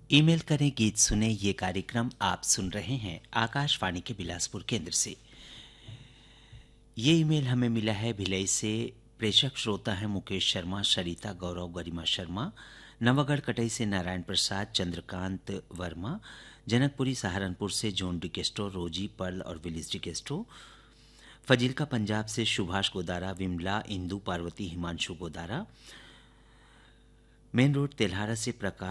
Email करें गीत सुने ये कार्यक्रम आप सुन रहे हैं आकाशवाणी के बिलासपुर केंद्र से। ये ईमेल हमें मिला है भिलाई से। प्रेषक श्रोता है मुकेश शर्मा, सरिता, गौरव, गरिमा शर्मा। नवागढ़ कटई से नारायण प्रसाद, चंद्रकांत वर्मा। जनकपुरी सहारनपुर से जॉन डिकेस्टो, रोजी, पर्ल और विलिस डिकेस्टो। फजीलका पंजाब से सुभाष गोदारा, विमला, इंदु, पार्वती, हिमांशु गोदारा। मेन रोड तेल्हारा से प्रकाश